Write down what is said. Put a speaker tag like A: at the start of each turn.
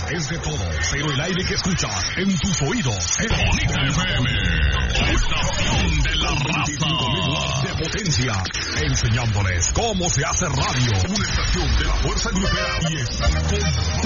A: es de todo, pero el aire que escuchas en tus oídos es Bonita FM, la estación de la raza de potencia, enseñándoles cómo se hace radio, una estación de la fuerza grupera y está con